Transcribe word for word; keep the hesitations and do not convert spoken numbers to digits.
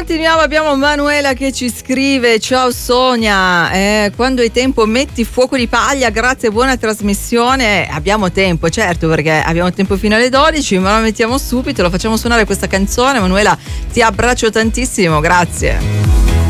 continuiamo, abbiamo Manuela che ci scrive: ciao Sonia, eh, quando hai tempo metti fuoco di paglia, grazie, buona trasmissione. Abbiamo tempo, certo, perché abbiamo tempo fino alle dodici, ma lo mettiamo subito, lo facciamo suonare questa canzone. Manuela, ti abbraccio tantissimo, grazie.